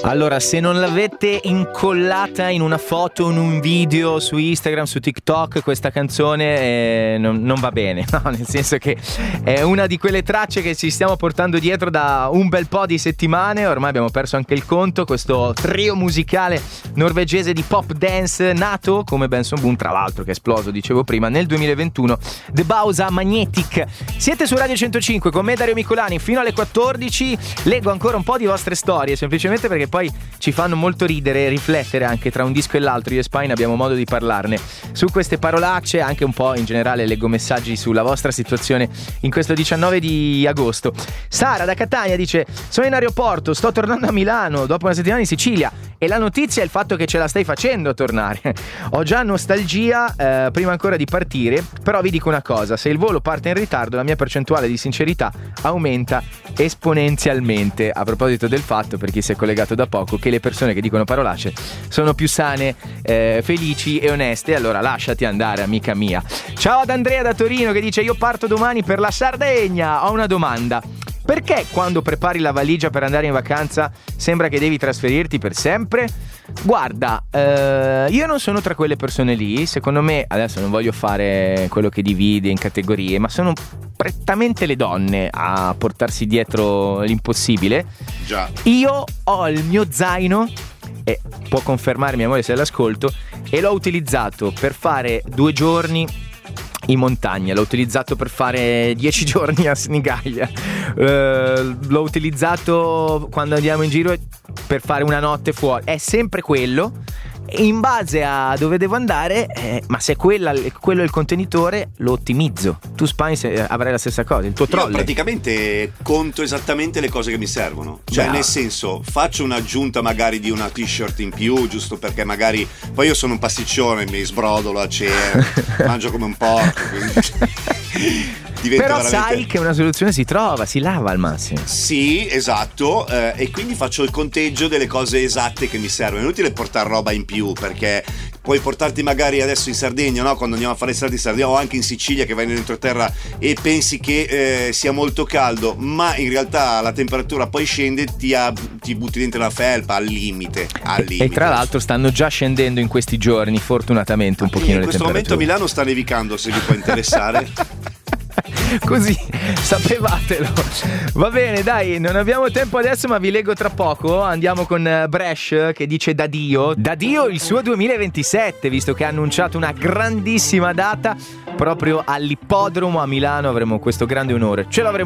Allora, se non l'avete incollata in una foto, in un video su Instagram, su TikTok, questa canzone non va bene, no? Nel senso che è una di quelle tracce che ci stiamo portando dietro da un bel po' di settimane, ormai abbiamo perso anche il conto, questo trio musicale norvegese di pop dance nato come Benson Boone, tra l'altro, che è esploso, dicevo prima, nel 2021, The Bausa Magnetic. Siete su Radio 105 con me, Dario Micolani, fino alle 14. Leggo ancora un po' di vostre storie, semplicemente perché poi ci fanno molto ridere e riflettere anche tra un disco e l'altro. Io e Spine abbiamo modo di parlarne su queste parolacce, anche un po' in generale leggo messaggi sulla vostra situazione in questo 19 di agosto. Sara da Catania dice: sono in aeroporto, sto tornando a Milano dopo una settimana in Sicilia e la notizia è il fatto che ce la stai facendo a tornare. Ho già nostalgia prima ancora di partire, però vi dico una cosa: se il volo parte in ritardo la mia percentuale di sincerità aumenta esponenzialmente. A proposito del fatto, per chi si è collegato da poco, che le persone che dicono parolacce sono più sane, felici e oneste, allora lasciati andare, amica mia. Ciao ad Andrea da Torino che dice: io parto domani per la Sardegna. Ho una domanda: perché quando prepari la valigia per andare in vacanza sembra che devi trasferirti per sempre? Guarda, io non sono tra quelle persone lì. Secondo me, adesso non voglio fare quello che divide in categorie, ma sono prettamente le donne a portarsi dietro l'impossibile. Già. Io ho il mio zaino, e può confermarmi amore se l'ascolto, e l'ho utilizzato per fare 2 giorni in montagna, l'ho utilizzato per fare 10 giorni a Senigallia, l'ho utilizzato quando andiamo in giro per fare una notte fuori. È sempre quello, in base a dove devo andare, ma se quello è il contenitore, lo ottimizzo. Tu Spine avrai la stessa cosa, il tuo trolley. Io praticamente conto esattamente le cose che mi servono, cioè nel senso, faccio un'aggiunta magari di una t-shirt in più, giusto perché magari poi io sono un pasticcione, mi sbrodolo a cena, mangio come un porco, quindi però veramente... sai che una soluzione si trova, si lava al massimo. Sì, esatto, e quindi faccio il conteggio delle cose esatte che mi servono. È inutile portare roba in più, perché puoi portarti magari adesso in Sardegna, no? Quando andiamo a fare strade in Sardegna o anche in Sicilia, che vai nell'entroterra e pensi che sia molto caldo, ma in realtà la temperatura poi scende, ti butti dentro la felpa al limite. E tra l'altro stanno già scendendo in questi giorni, fortunatamente, un pochino le temperature. In questo momento a Milano sta nevicando, se vi può interessare. Così sapevatelo. Va bene, dai, non abbiamo tempo adesso, ma vi leggo tra poco. Andiamo con Bresh che dice da Dio il suo 2027, visto che ha annunciato una grandissima data proprio all'ippodromo a Milano. Avremo questo grande onore, ce l'avremo